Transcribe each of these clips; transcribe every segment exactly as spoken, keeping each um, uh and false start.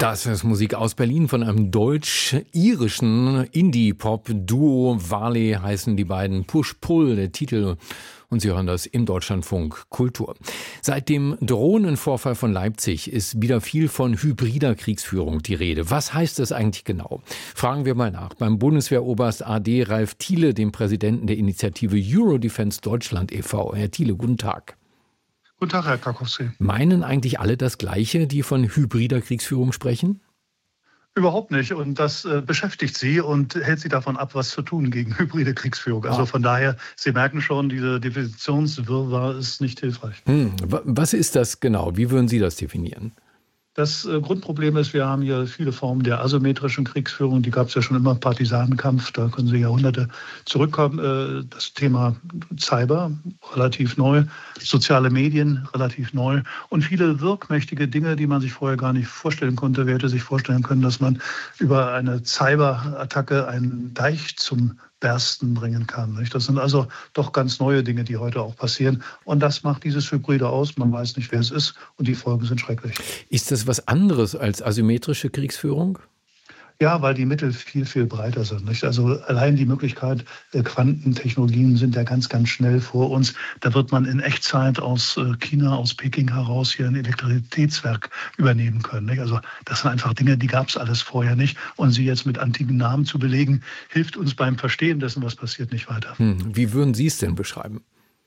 Das ist Musik aus Berlin von einem deutsch-irischen Indie-Pop-Duo. Varley heißen die beiden. Push-Pull, der Titel. Und Sie hören das im Deutschlandfunk Kultur. Seit dem Drohnenvorfall von Leipzig ist wieder viel von hybrider Kriegsführung die Rede. Was heißt das eigentlich genau? Fragen wir mal nach beim Bundeswehroberst A D Ralf Thiele, dem Präsidenten der Initiative Eurodefense Deutschland e V Herr Thiele, guten Tag. Guten Tag, Herr Karkowski. Meinen eigentlich alle das Gleiche, die von hybrider Kriegsführung sprechen? Überhaupt nicht. Und das äh, beschäftigt Sie und hält Sie davon ab, was zu tun gegen hybride Kriegsführung. Also ah. von daher, Sie merken schon, diese Definitionswirrwarr ist nicht hilfreich. Hm. Was ist das genau? Wie würden Sie das definieren? Das äh, Grundproblem ist, wir haben hier viele Formen der asymmetrischen Kriegsführung. Die gab es ja schon immer, Partisanenkampf, da können Sie Jahrhunderte zurückkommen. Äh, das Thema Cyber, relativ neu, soziale Medien, relativ neu und viele wirkmächtige Dinge, die man sich vorher gar nicht vorstellen konnte. Wer hätte sich vorstellen können, dass man über eine Cyberattacke einen Deich zum Bersten bringen kann. Das sind also doch ganz neue Dinge, die heute auch passieren. Und das macht dieses Hybride aus. Man weiß nicht, wer es ist. Und die Folgen sind schrecklich. Ist das was anderes als asymmetrische Kriegsführung? Ja, weil die Mittel viel, viel breiter sind. Nicht? Also allein die Möglichkeit, Quantentechnologien sind ja ganz, ganz schnell vor uns. Da wird man in Echtzeit aus China, aus Peking heraus hier ein Elektrizitätswerk übernehmen können. Nicht? Also das sind einfach Dinge, die gab es alles vorher nicht. Und sie jetzt mit antiken Namen zu belegen, hilft uns beim Verstehen dessen, was passiert, nicht weiter. Hm. Wie würden Sie es denn beschreiben?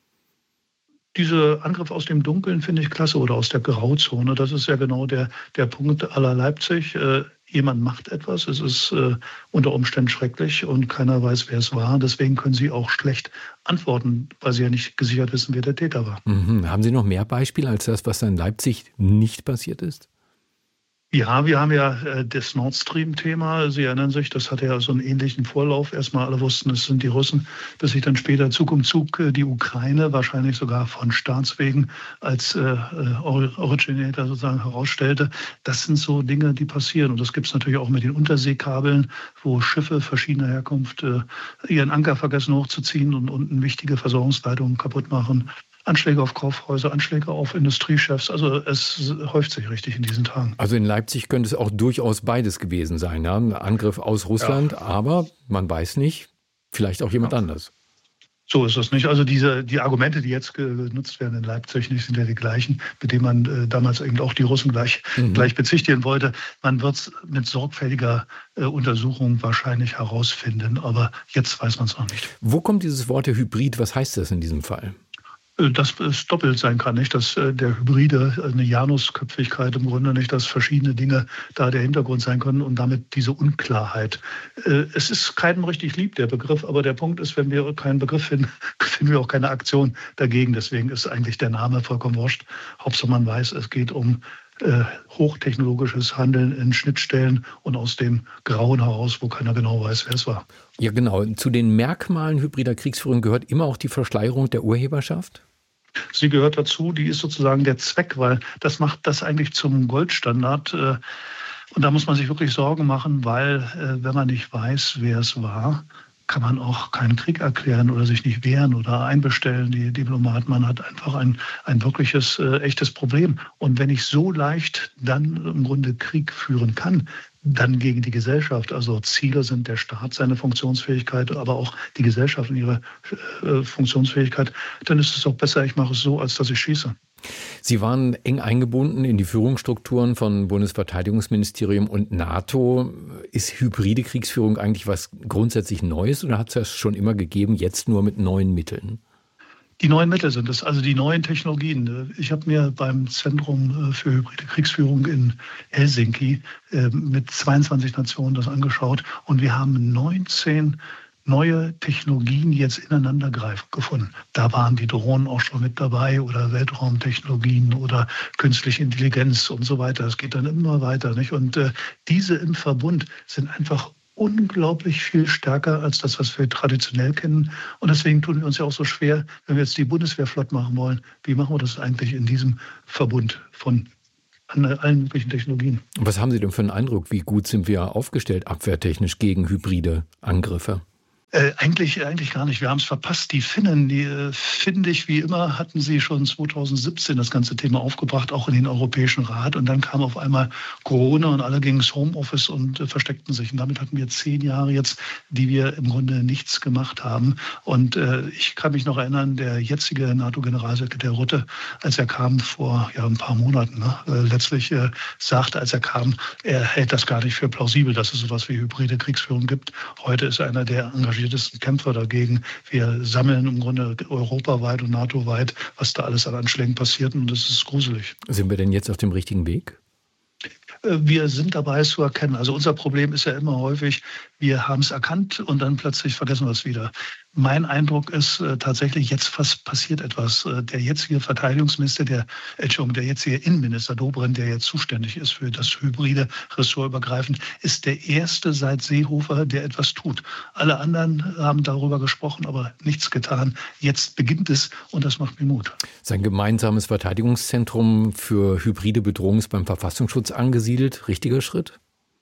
Diese Angriff aus dem Dunkeln finde ich klasse oder aus der Grauzone. Das ist ja genau der, der Punkt à la Leipzig. Äh, jemand macht etwas, es ist äh, unter Umständen schrecklich und keiner weiß, wer es war. Deswegen können Sie auch schlecht antworten, weil Sie ja nicht gesichert wissen, wer der Täter war. Mhm. Haben Sie noch mehr Beispiele als das, was in Leipzig nicht passiert ist? Ja, wir haben ja äh, das Nord Stream-Thema. Sie erinnern sich, das hatte ja so einen ähnlichen Vorlauf. Erstmal alle wussten, es sind die Russen, bis sich dann später Zug um Zug äh, die Ukraine, wahrscheinlich sogar von Staatswegen, als äh, Originator sozusagen herausstellte. Das sind so Dinge, die passieren. Und das gibt es natürlich auch mit den Unterseekabeln, wo Schiffe verschiedener Herkunft äh, ihren Anker vergessen hochzuziehen und unten wichtige Versorgungsleitungen kaputt machen. Anschläge auf Kaufhäuser, Anschläge auf Industriechefs. Also es häuft sich richtig in diesen Tagen. Also in Leipzig könnte es auch durchaus beides gewesen sein. Ja? Ein Angriff aus Russland, ja. Aber man weiß nicht, vielleicht auch jemand ja. anders. So ist es nicht. Also diese, die Argumente, die jetzt genutzt werden in Leipzig, nicht, sind ja die gleichen, mit denen man äh, damals eben auch die Russen gleich, mhm. gleich bezichtigen wollte. Man wird es mit sorgfältiger äh, Untersuchung wahrscheinlich herausfinden, aber jetzt weiß man es noch nicht. Wo kommt dieses Wort der Hybrid? Was heißt das in diesem Fall? Dass es doppelt sein kann, nicht? Dass der Hybride eine Janusköpfigkeit im Grunde nicht, dass verschiedene Dinge da der Hintergrund sein können und damit diese Unklarheit. Es ist keinem richtig lieb, der Begriff, aber der Punkt ist, wenn wir keinen Begriff finden, finden wir auch keine Aktion dagegen. Deswegen ist eigentlich der Name vollkommen wurscht. Hauptsache man weiß, es geht um äh, hochtechnologisches Handeln in Schnittstellen und aus dem Grauen heraus, wo keiner genau weiß, wer es war. Ja, genau. Zu den Merkmalen hybrider Kriegsführung gehört immer auch die Verschleierung der Urheberschaft? Sie gehört dazu, die ist sozusagen der Zweck, weil das macht das eigentlich zum Goldstandard. Und da muss man sich wirklich Sorgen machen, weil wenn man nicht weiß, wer es war, kann man auch keinen Krieg erklären oder sich nicht wehren oder einbestellen, die Diplomaten. Man hat einfach ein, ein wirkliches, äh, echtes Problem. Und wenn ich so leicht dann im Grunde Krieg führen kann, dann gegen die Gesellschaft, also Ziele sind der Staat, seine Funktionsfähigkeit, aber auch die Gesellschaft und ihre äh, Funktionsfähigkeit, dann ist es auch besser, ich mache es so, als dass ich schieße. Sie waren eng eingebunden in die Führungsstrukturen von Bundesverteidigungsministerium und NATO. Ist hybride Kriegsführung eigentlich was grundsätzlich Neues oder hat es das schon immer gegeben, jetzt nur mit neuen Mitteln? Die neuen Mittel sind es, also die neuen Technologien. Ich habe mir beim Zentrum für hybride Kriegsführung in Helsinki mit zweiundzwanzig Nationen das angeschaut und wir haben neunzehn neue Technologien jetzt ineinander greifen gefunden. Da waren die Drohnen auch schon mit dabei oder Weltraumtechnologien oder künstliche Intelligenz und so weiter. Es geht dann immer weiter, nicht? Und äh, diese im Verbund sind einfach unglaublich viel stärker als das, was wir traditionell kennen. Und deswegen tun wir uns ja auch so schwer, wenn wir jetzt die Bundeswehr flott machen wollen. Wie machen wir das eigentlich in diesem Verbund von allen möglichen Technologien? Was haben Sie denn für einen Eindruck? Wie gut sind wir aufgestellt abwehrtechnisch gegen hybride Angriffe? Äh, eigentlich, eigentlich gar nicht. Wir haben es verpasst. Die Finnen, die äh, findig wie immer, hatten sie schon zweitausendsiebzehn das ganze Thema aufgebracht, auch in den Europäischen Rat. Und dann kam auf einmal Corona und alle gingen ins Homeoffice und äh, versteckten sich. Und damit hatten wir zehn Jahre jetzt, die wir im Grunde nichts gemacht haben. Und äh, ich kann mich noch erinnern, der jetzige NATO-Generalsekretär Rutte, als er kam vor ja, ein paar Monaten, ne, äh, letztlich äh, sagte, als er kam, er hält das gar nicht für plausibel, dass es sowas wie hybride Kriegsführung gibt. Heute ist er einer der engagiertesten Kämpfer dagegen. Wir sammeln im Grunde europaweit und NATO-weit, was da alles an Anschlägen passiert, und das ist gruselig. Sind wir denn jetzt auf dem richtigen Weg? Wir sind dabei, es zu erkennen. Also unser Problem ist ja immer häufig, wir haben es erkannt und dann plötzlich vergessen wir es wieder. Mein Eindruck ist äh, tatsächlich, jetzt fast passiert etwas. Äh, der jetzige Verteidigungsminister, der, Entschuldigung, der jetzige Innenminister Dobrindt, der jetzt zuständig ist für das hybride ressortübergreifend, ist der erste seit Seehofer, der etwas tut. Alle anderen haben darüber gesprochen, aber nichts getan. Jetzt beginnt es und das macht mir Mut. Sein gemeinsames Verteidigungszentrum für hybride Bedrohung ist beim Verfassungsschutz angesiedelt. Richtiger Schritt?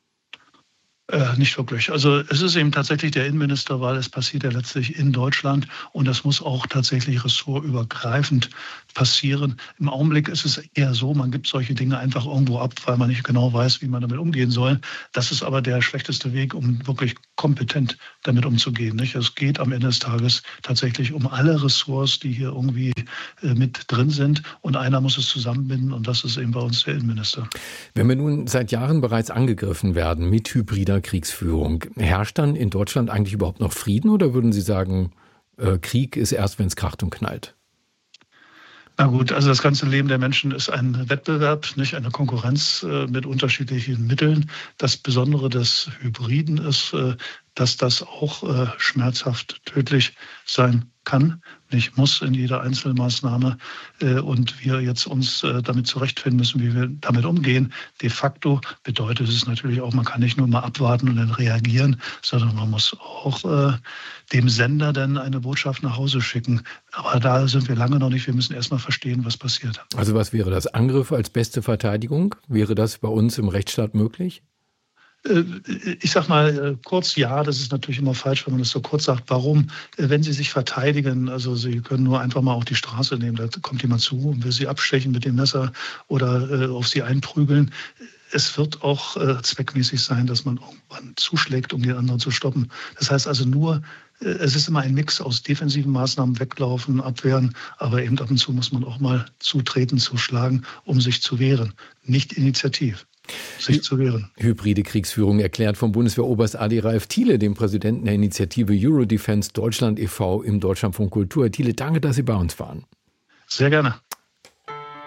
Äh, nicht wirklich. Also es ist eben tatsächlich der Innenminister, weil es passiert ja letztlich in Deutschland und das muss auch tatsächlich ressortübergreifend passieren. Im Augenblick ist es eher so, man gibt solche Dinge einfach irgendwo ab, weil man nicht genau weiß, wie man damit umgehen soll. Das ist aber der schlechteste Weg, um wirklich kompetent damit umzugehen. Nicht? Es geht am Ende des Tages tatsächlich um alle Ressorts, die hier irgendwie äh, mit drin sind, und einer muss es zusammenbinden und das ist eben bei uns der Innenminister. Wenn wir nun seit Jahren bereits angegriffen werden mit hybrider Kriegsführung, herrscht dann in Deutschland eigentlich überhaupt noch Frieden oder würden Sie sagen, äh, Krieg ist erst, wenn es kracht und knallt? Na gut, also das ganze Leben der Menschen ist ein Wettbewerb, nicht eine Konkurrenz äh, mit unterschiedlichen Mitteln. Das Besondere des Hybriden ist, äh, dass das auch äh, schmerzhaft tödlich sein kann, nicht muss in jeder Einzelmaßnahme, äh, und wir jetzt uns äh, damit zurechtfinden müssen, wie wir damit umgehen. De facto bedeutet es natürlich auch, man kann nicht nur mal abwarten und dann reagieren, sondern man muss auch äh, dem Sender dann eine Botschaft nach Hause schicken. Aber da sind wir lange noch nicht. Wir müssen erst mal verstehen, was passiert. Also was wäre das? Angriff als beste Verteidigung? Wäre das bei uns im Rechtsstaat möglich? Ich sag mal kurz, ja, das ist natürlich immer falsch, wenn man das so kurz sagt. Warum? Wenn Sie sich verteidigen, also Sie können nur einfach mal auf die Straße nehmen, da kommt jemand zu und will Sie abstechen mit dem Messer oder auf Sie einprügeln. Es wird auch äh, zweckmäßig sein, dass man irgendwann zuschlägt, um den anderen zu stoppen. Das heißt also nur, äh, es ist immer ein Mix aus defensiven Maßnahmen, weglaufen, abwehren, aber eben ab und zu muss man auch mal zutreten, zuschlagen, um sich zu wehren. Nicht initiativ. Sich zu wehren. Hybride Kriegsführung erklärt vom Bundeswehroberst Adi Ralf Thiele, dem Präsidenten der Initiative Eurodefense Deutschland e V im Deutschlandfunk Kultur. Herr Thiele, danke, dass Sie bei uns waren. Sehr gerne.